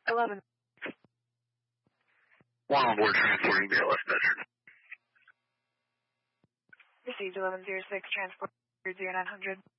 11. 1 on board transporting BLS measured. Received 1106, transport 0900.